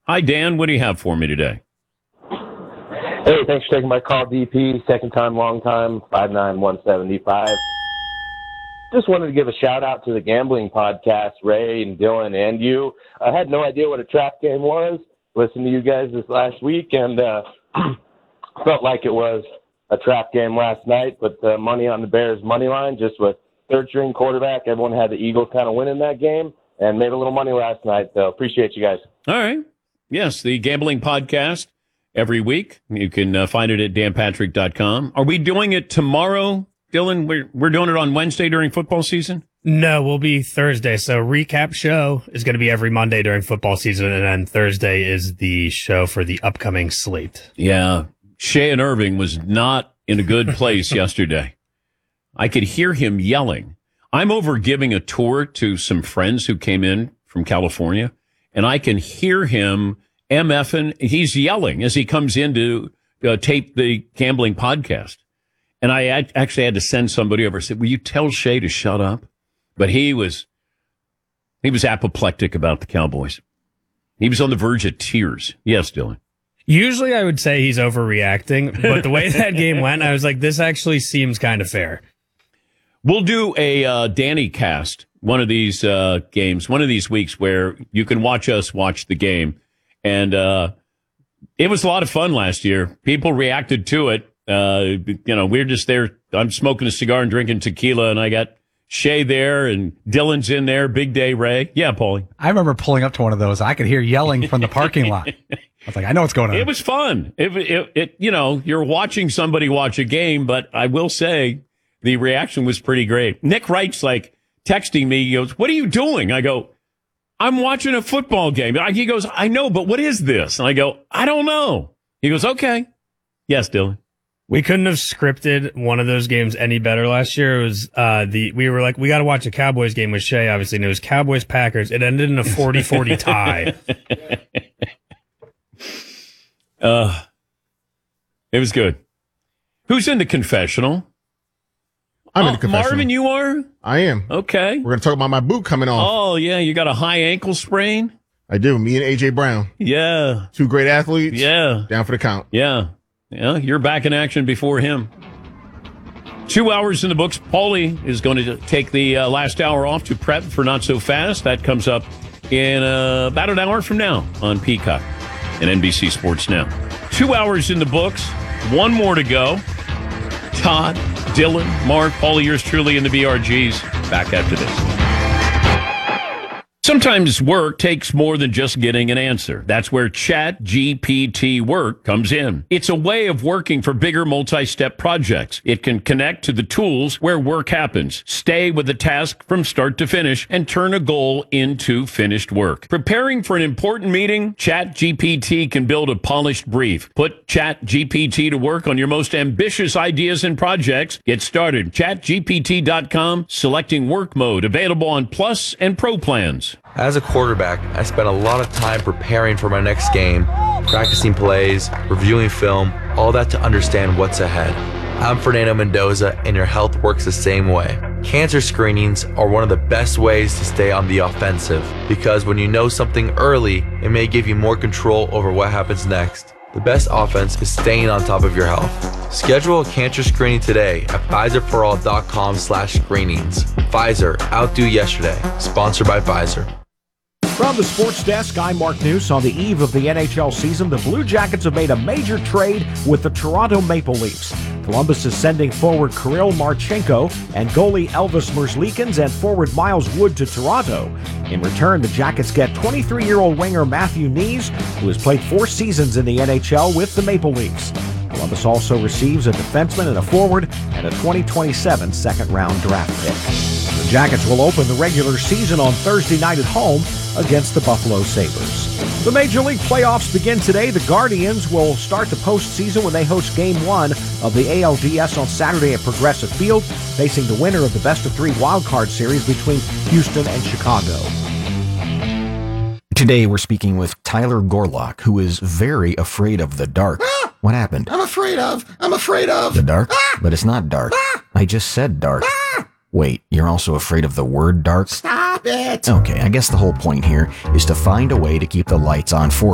Hi, Dan. What do you have for me today? Hey, thanks for taking my call, DP. Second time, long time, 59175. Just wanted to give a shout-out to the gambling podcast, Ray and Dylan and you. I had no idea what a trap game was. Listened to you guys this last week, and felt like it was a trap game last night, but the money on the Bears' money line, just with third-string quarterback, everyone had the Eagles kind of winning that game, and made a little money last night, so appreciate you guys. All right. Yes, the gambling podcast every week. You can find it at danpatrick.com. Are we doing it tomorrow, Dylan? We're doing it on Wednesday during football season? No, we'll be Thursday. So recap show is going to be every Monday during football season, and then Thursday is the show for the upcoming slate. Yeah. Shea and Irving was not in a good place yesterday. I could hear him yelling. I'm over giving a tour to some friends who came in from California, and I can hear him MFing. He's yelling as he comes in to tape the gambling podcast. And I actually had to send somebody over and said, will you tell Shea to shut up? But he was apoplectic about the Cowboys. He was on the verge of tears. Yes, Dylan. Usually I would say he's overreacting, but the way that game went, I was like, this actually seems kind of fair. We'll do a Danny cast one of these games, one of these weeks where you can watch us watch the game. And it was a lot of fun last year. People reacted to it. We're just there. I'm smoking a cigar and drinking tequila, and I got Shea there, and Dylan's in there. Big day, Ray. Yeah, Paulie. I remember pulling up to one of those. I could hear yelling from the parking lot. I was like, I know what's going on. It was fun. You're watching somebody watch a game, but I will say the reaction was pretty great. Nick Wright's like texting me. He goes, what are you doing? I go, I'm watching a football game. He goes, I know, but what is this? And I go, I don't know. He goes, okay. Yes, Dylan. We couldn't have scripted one of those games any better last year. It was we were like, we got to watch a Cowboys game with Shea, obviously, and it was Cowboys-Packers. It ended in a 40-40 tie. It was good. Who's in the confessional? I'm in the confessional. Marvin, you are? I am. Okay. We're going to talk about my boot coming off. Oh, yeah. You got a high ankle sprain? I do. Me and A.J. Brown. Yeah. Two great athletes. Yeah. Down for the count. Yeah. Yeah, you're back in action before him. 2 hours in the books. Paulie is going to take the last hour off to prep for Not So Fast. That comes up in about an hour from now on Peacock and NBC Sports Now. 2 hours in the books. One more to go. Todd, Dylan, Mark, Paulie, yours truly in the BRGs. Back after this. Sometimes work takes more than just getting an answer. That's where ChatGPT Work comes in. It's a way of working for bigger multi-step projects. It can connect to the tools where work happens, stay with the task from start to finish, and turn a goal into finished work. Preparing for an important meeting? ChatGPT can build a polished brief. Put ChatGPT to work on your most ambitious ideas and projects. Get started. ChatGPT.com, selecting work mode, available on Plus and Pro plans. As a quarterback, I spent a lot of time preparing for my next game, practicing plays, reviewing film, all that to understand what's ahead. I'm Fernando Mendoza, and your health works the same way. Cancer screenings are one of the best ways to stay on the offensive, because when you know something early, it may give you more control over what happens next. The best offense is staying on top of your health. Schedule a cancer screening today at PfizerForAll.com/screenings. Pfizer, outdo yesterday. Sponsored by Pfizer. From the Sports Desk, I'm Mark News. On the eve of the NHL season, the Blue Jackets have made a major trade with the Toronto Maple Leafs. Columbus is sending forward Kirill Marchenko and goalie Elvis Merzlikins and forward Miles Wood to Toronto. In return, the Jackets get 23-year-old winger Matthew Knies, who has played 4 seasons in the NHL with the Maple Leafs. Columbus also receives a defenseman and a forward and a 2027 second-round draft pick. The Jackets will open the regular season on Thursday night at home against the Buffalo Sabres. The Major League playoffs begin today. The Guardians will start the postseason when they host Game 1 of the ALDS on Saturday at Progressive Field, facing the winner of the best-of-3 wildcard series between Houston and Chicago. Today we're speaking with Tyler Gorlock, who is very afraid of the dark. What happened? I'm afraid of the dark? But it's not dark. I just said dark. Wait, you're also afraid of the word dark? Stop it! Okay, I guess the whole point here is to find a way to keep the lights on for